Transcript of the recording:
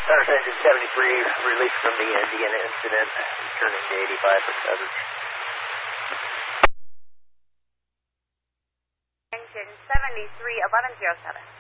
Center Engine 73, released from the Indiana incident, returning to 85 for coverage. Engine 73, 1107.